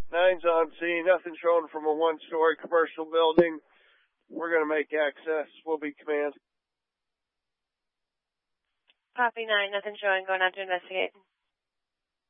9's on scene. Nothing showing from a one-story commercial building. We're going to make access. We'll be command. Copy 9, nothing showing. Going out to investigate.